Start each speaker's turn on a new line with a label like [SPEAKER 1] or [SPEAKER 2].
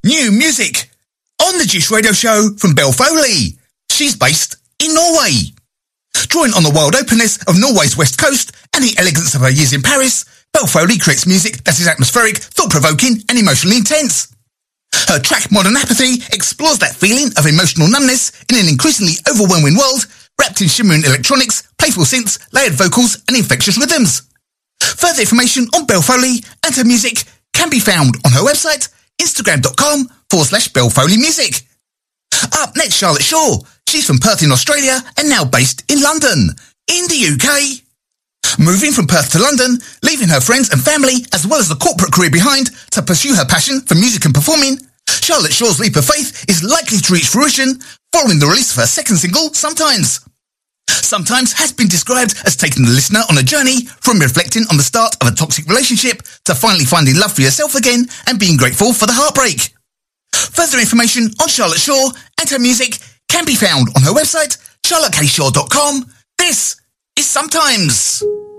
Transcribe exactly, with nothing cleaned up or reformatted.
[SPEAKER 1] New music on the Juice Radio Show from Belle Foley. She's based in Norway. Drawing on the wild openness of Norway's west coast and the elegance of her years in Paris, Belle Foley creates music that is atmospheric, thought-provoking and emotionally intense. Her track Modern Apathy explores that feeling of emotional numbness in an increasingly overwhelming world, wrapped in shimmering electronics, playful synths, layered vocals and infectious rhythms. Further information on Belle Foley and her music can be found on her website, instagram.com forward slash Belle Foley Music. Up next, Charlotte Shaw. She's from Perth in Australia and now based in London, in the U K. Moving from Perth to London, leaving her friends and family as well as the corporate career behind to pursue her passion for music and performing, Charlotte Shaw's leap of faith is likely to reach fruition following the release of her second single, Sometimes. Sometimes has been described as taking the listener on a journey from reflecting on the start of a toxic relationship to finally finding love for yourself again and being grateful for the heartbreak. Further information on Charlotte Shaw and her music can be found on her website, charlotte k shaw dot com. This is Sometimes.